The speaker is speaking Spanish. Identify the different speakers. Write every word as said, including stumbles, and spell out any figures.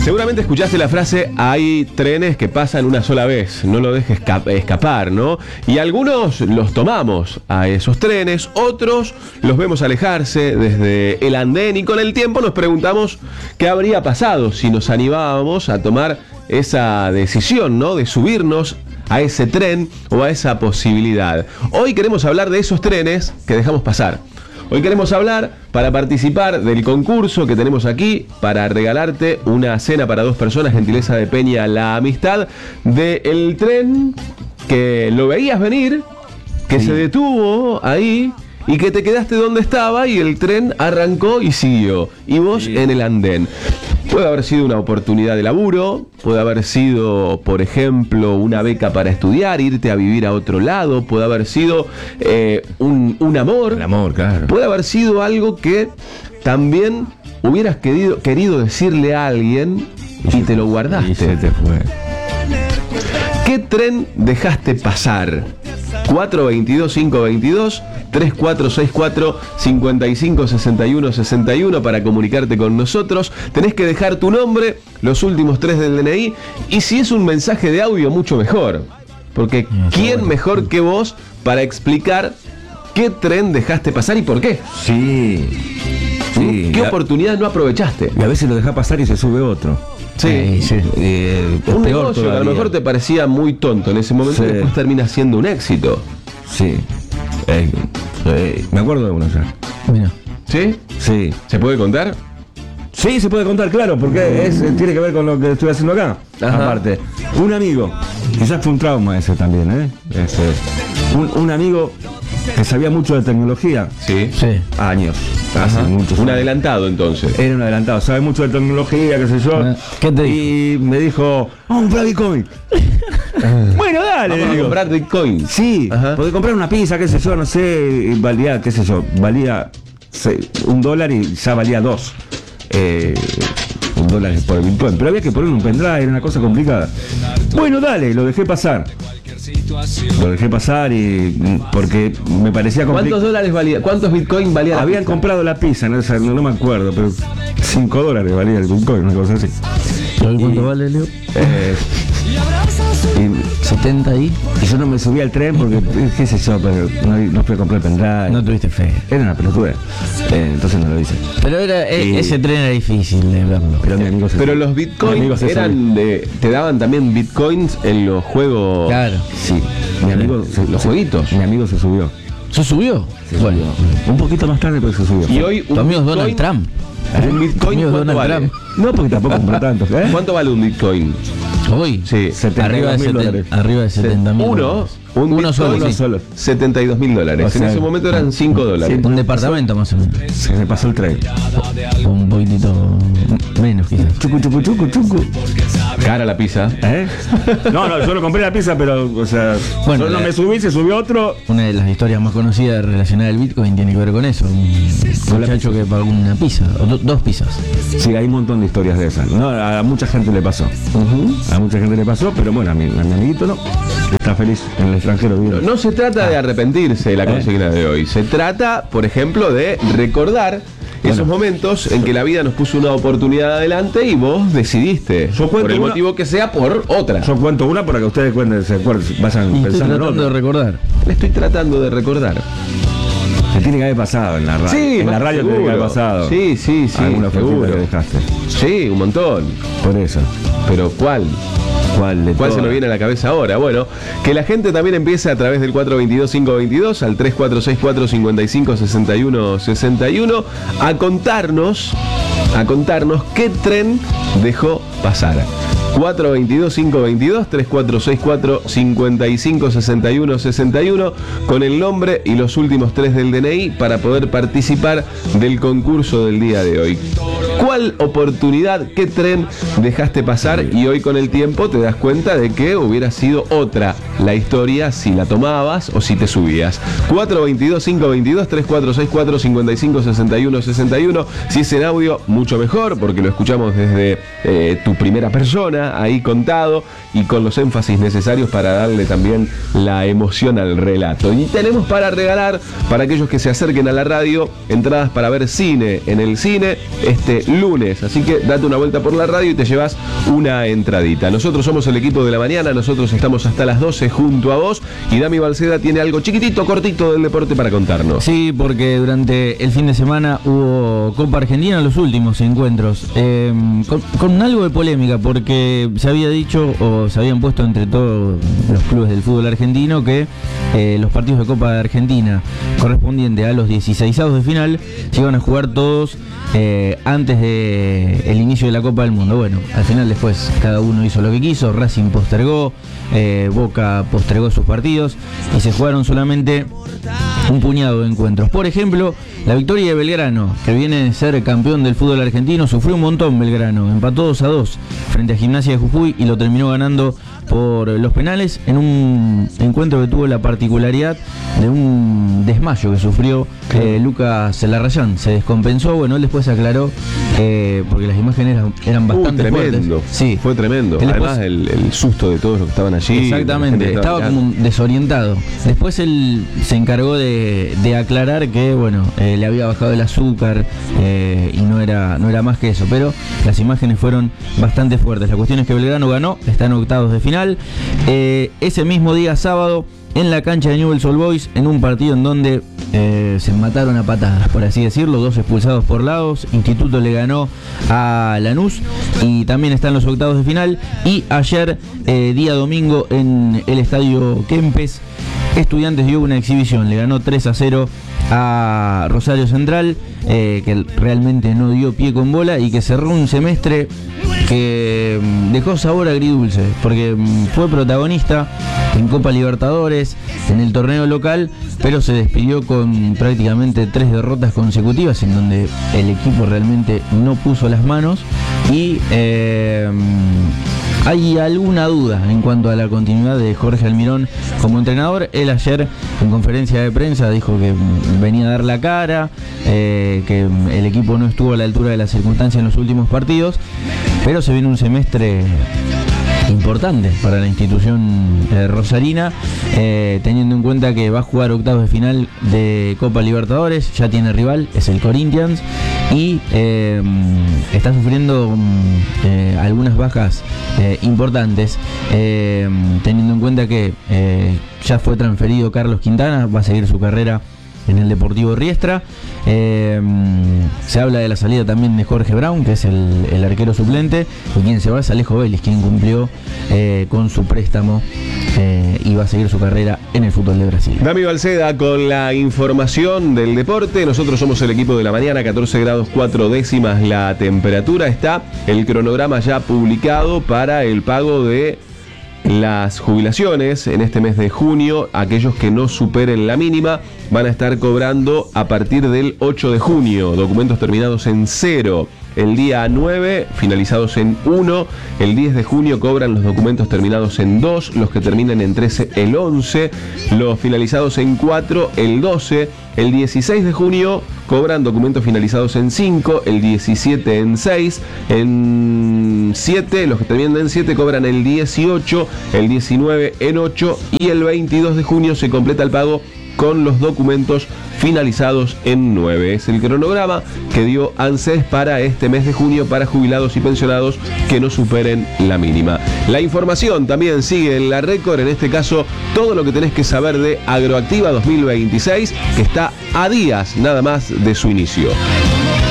Speaker 1: Seguramente escuchaste la frase: hay trenes que pasan una sola vez, no lo dejes esca- escapar, ¿no? Y algunos los tomamos a esos trenes, otros los vemos alejarse desde el andén y con el tiempo nos preguntamos qué habría pasado si nos animábamos a tomar esa decisión, ¿no? De subirnos a ese tren o a esa posibilidad. Hoy queremos hablar de esos trenes que dejamos pasar. Hoy queremos hablar para participar del concurso que tenemos aquí para regalarte una cena para dos personas, gentileza de Peña La Amistad, del tren que lo veías venir, que sí. Se detuvo ahí y que te quedaste donde estaba y el tren arrancó y siguió. Y vos sí. En el andén. Puede haber sido una oportunidad de laburo, puede haber sido, por ejemplo, una beca para estudiar, irte a vivir a otro lado, puede haber sido eh, un, un amor.
Speaker 2: El amor, claro.
Speaker 1: Puede haber sido algo que también hubieras querido, querido decirle a alguien y, y te lo guardaste.
Speaker 2: Y se te fue.
Speaker 1: ¿Qué tren dejaste pasar? cuatro dos dos, cinco dos dos, tres cuatro seis cuatro, cinco cinco seis uno seis uno para comunicarte con nosotros. Tenés que dejar tu nombre, los últimos tres del D N I y si es un mensaje de audio mucho mejor. Porque ¿quién bueno. mejor que vos para explicar qué tren dejaste pasar y por qué?
Speaker 2: Sí. sí.
Speaker 1: ¿Qué
Speaker 2: la...
Speaker 1: oportunidad no aprovechaste?
Speaker 2: Y a veces lo dejás pasar y se sube otro.
Speaker 1: Sí, eh, sí. Eh, un negocio que a lo mejor te parecía muy tonto en ese momento, sí. Y después termina siendo un éxito.
Speaker 2: Sí. Eh, eh, me acuerdo de uno ya.
Speaker 1: Mira. ¿Sí?
Speaker 2: Sí.
Speaker 1: ¿Se puede contar?
Speaker 2: Sí, se puede contar, claro, porque es, tiene que ver con lo que estoy haciendo acá. Ajá. Aparte, un amigo, quizás fue un trauma ese también, ¿eh? Este, un, un amigo que sabía mucho de tecnología.
Speaker 1: Sí. Sí.
Speaker 2: Años. Hace muchos
Speaker 1: un
Speaker 2: años.
Speaker 1: Adelantado entonces.
Speaker 2: Era un adelantado, sabe mucho de tecnología, qué sé yo.
Speaker 3: ¿Qué te
Speaker 2: y me dijo, vamos a comprar Bitcoin. Bueno, dale.
Speaker 1: Vamos a
Speaker 2: digo.
Speaker 1: comprar Bitcoin.
Speaker 2: Sí, podés comprar una pizza, qué sé yo, no sé, valía, qué sé yo, valía seis, un dólar y ya valía dos. Eh, un dólar por el Bitcoin. Pero había que poner un pendrive, era una cosa complicada. Bueno, dale, lo dejé pasar. Lo dejé pasar y porque me parecía complicado.
Speaker 1: ¿Cuántos dólares valía? ¿Cuántos bitcoin valía la
Speaker 2: Habían
Speaker 1: pizza?
Speaker 2: comprado la pizza, no, no, no me acuerdo, pero cinco dólares valía el bitcoin, una cosa así.
Speaker 3: ¿Cuánto y, vale, Leo?
Speaker 2: Eh,
Speaker 3: y, setenta y.
Speaker 2: Y yo no me subí al tren porque, qué sé yo, pero no, no fui a comprar pendrive.
Speaker 3: No tuviste fe.
Speaker 2: Era una pelotuda. Eh, entonces no lo hice.
Speaker 3: Pero era, y, ese tren era difícil de verlo.
Speaker 2: Pero, mi amigo se
Speaker 1: pero
Speaker 2: subió.
Speaker 1: los bitcoins eran de, te daban también bitcoins en los juegos.
Speaker 3: Claro.
Speaker 2: Sí. Mi amigo se,
Speaker 1: los
Speaker 2: se,
Speaker 1: jueguitos.
Speaker 2: Mi amigo se subió.
Speaker 3: ¿Se subió?
Speaker 2: Se
Speaker 3: bueno.
Speaker 2: subió. Un poquito más tarde, pero se subió.
Speaker 1: Y hoy
Speaker 3: un amigo es Donald Trump.
Speaker 1: ¿Un bitcoin cuánto
Speaker 3: Donald
Speaker 1: vale?
Speaker 3: Trump.
Speaker 2: No, porque tampoco compré tantos. ¿Eh?
Speaker 1: ¿Cuánto vale un bitcoin?
Speaker 3: Hoy,
Speaker 1: sí,
Speaker 3: arriba de, seten, arriba de setenta mil.
Speaker 1: Uno, un
Speaker 3: uno solo,
Speaker 1: uno
Speaker 3: sí.
Speaker 1: solo. setenta y dos mil dólares.
Speaker 2: O sea,
Speaker 1: en ese momento eran cinco dólares.
Speaker 3: Sí, un departamento más o menos.
Speaker 2: Se me pasó el tren.
Speaker 3: Un poquitito menos quizás.
Speaker 2: Chucu, chucu, chucu, chucu.
Speaker 1: Cara la pizza.
Speaker 2: ¿Eh? No, no, yo no compré la pizza, pero, o sea, bueno, yo no la, me subí, se subió otro.
Speaker 3: Una de las historias más conocidas relacionadas al Bitcoin tiene que ver con eso. Un muchacho que pagó una pizza, o do, dos pizzas.
Speaker 2: Sí, hay un montón de historias de esas. No, a mucha gente le pasó. Uh-huh. A mucha gente le pasó, pero bueno, a mi, a mi amiguito no. Está feliz en el extranjero.
Speaker 1: No, no se trata ah. de arrepentirse de la consigna ¿Eh? de hoy. Se trata, por ejemplo, de recordar bueno. esos momentos en que la vida nos puso una oportunidad adelante y vos decidiste,
Speaker 2: yo
Speaker 1: por el
Speaker 2: una,
Speaker 1: motivo que sea, por otra.
Speaker 2: Yo cuento una para que ustedes cuenten, se acuerden, vayan
Speaker 3: y
Speaker 2: pensando
Speaker 3: estoy tratando
Speaker 2: en otra.
Speaker 3: de recordar.
Speaker 1: Le estoy tratando de recordar.
Speaker 2: Se tiene que haber pasado en la radio.
Speaker 1: Sí,
Speaker 2: en la radio
Speaker 1: seguro.
Speaker 2: tiene que haber pasado.
Speaker 1: Sí, sí, sí.
Speaker 2: Alguna
Speaker 1: seguro
Speaker 2: que dejaste.
Speaker 1: Sí, un montón.
Speaker 2: Por eso.
Speaker 1: Pero ¿cuál?
Speaker 2: ¿Cuál, de
Speaker 1: ¿Cuál se nos viene a la cabeza ahora? Bueno, que la gente también empiece a través del cuatro dos dos, cinco dos dos al tres cuatro seis cuatro, cinco cinco seis uno seis uno a contarnos, a contarnos qué tren dejó pasar. cuatro dos dos, cinco dos dos, tres cuatro seis cuatro, cinco cinco seis uno seis uno con el nombre y los últimos tres del D N I para poder participar del concurso del día de hoy. ¿Cuál oportunidad, qué tren dejaste pasar? Y hoy con el tiempo te das cuenta de que hubiera sido otra la historia si la tomabas o si te subías. cuatro dos dos, cinco dos dos, tres cuatro seis cuatro, cinco cinco seis uno seis uno. Si es en audio, mucho mejor porque lo escuchamos desde eh, tu primera persona, ahí contado y con los énfasis necesarios para darle también la emoción al relato. Y tenemos para regalar, para aquellos que se acerquen a la radio, entradas para ver cine en el cine este lunes. Así que date una vuelta por la radio y te llevas una entradita. Nosotros somos el equipo de la mañana, nosotros estamos hasta las doce junto a vos y Dami Balceda tiene algo chiquitito, cortito del deporte para contarnos.
Speaker 3: Sí, porque durante el fin de semana hubo Copa Argentina en los últimos encuentros, eh, con, con algo de polémica, porque se había dicho o se habían puesto entre todos los clubes del fútbol argentino que eh, los partidos de Copa de Argentina correspondientes a los dieciseisavos de final se iban a jugar todos eh, antes del inicio de la Copa del Mundo. Bueno, al final después cada uno hizo lo que quiso, Racing postergó, eh, Boca postergó sus partidos y se jugaron solamente un puñado de encuentros. Por ejemplo, la victoria de Belgrano, que viene de ser campeón del fútbol argentino, sufrió un montón Belgrano, empató dos a dos frente a Gimnasia de Jujuy y lo terminó ganando por los penales en un encuentro que tuvo la particularidad de un desmayo que sufrió eh, Lucas Larrayán. Se descompensó, bueno, él después aclaró eh, porque las imágenes eran, eran bastante
Speaker 1: uh, tremendo.
Speaker 3: fuertes. Sí.
Speaker 1: Fue tremendo.
Speaker 3: Él
Speaker 1: Además
Speaker 3: después,
Speaker 1: el, el susto de todos los que estaban allí.
Speaker 3: Exactamente, estaba como desorientado. Después él se encargó de, de aclarar que, bueno, eh, le había bajado el azúcar eh, y no era, no era más que eso, pero las imágenes fueron bastante fuertes. La cuestión es que Belgrano ganó, está en octavos de final. Eh, ese mismo día sábado en la cancha de Newell's Old Boys, en un partido en donde eh, se mataron a patadas, por así decirlo, dos expulsados por lados. Instituto le ganó a Lanús y también está en los octavos de final. Y ayer, eh, día domingo, en el estadio Kempes, Estudiantes dio una exhibición, le ganó tres a cero a Rosario Central, eh, que realmente no dio pie con bola y que cerró un semestre que dejó sabor agridulce, porque fue protagonista en Copa Libertadores, en el torneo local, pero se despidió con prácticamente tres derrotas consecutivas en donde el equipo realmente no puso las manos y eh, hay alguna duda en cuanto a la continuidad de Jorge Almirón como entrenador. Él ayer en conferencia de prensa dijo que venía a dar la cara, eh, que el equipo no estuvo a la altura de las circunstancias en los últimos partidos, pero se viene un semestre importante para la institución eh, rosarina, eh, teniendo en cuenta que va a jugar octavos de final de Copa Libertadores, ya tiene rival, es el Corinthians, y eh, está sufriendo eh, algunas bajas eh, importantes, eh, teniendo en cuenta que eh, ya fue transferido Carlos Quintana, va a seguir su carrera en el Deportivo Riestra. Eh, se habla de la salida también de Jorge Brown, que es el, el arquero suplente, y quien se va es Alejo Vélez, quien cumplió eh, con su préstamo eh, y va a seguir su carrera en el fútbol de Brasil.
Speaker 1: Dami Balceda con la información del deporte. Nosotros somos el equipo de la mañana, catorce grados cuatro décimas la temperatura. Está el cronograma ya publicado para el pago de las jubilaciones en este mes de junio. Aquellos que no superen la mínima van a estar cobrando a partir del ocho de junio. Documentos terminados en cero el día nueve, finalizados en uno. El diez de junio cobran los documentos terminados en dos, los que terminan en trece el once, los finalizados en cuatro el doce. El dieciséis de junio cobran documentos finalizados en cinco, el diecisiete en seis, en siete, los que terminan en siete cobran el dieciocho, el diecinueve en ocho y el veintidós de junio se completa el pago con los documentos finalizados en nueve. Es el cronograma que dio ANSES para este mes de junio para jubilados y pensionados que no superen la mínima. La información también sigue en la Récord, en este caso todo lo que tenés que saber de Agroactiva dos mil veintiséis, que está a días nada más de su inicio.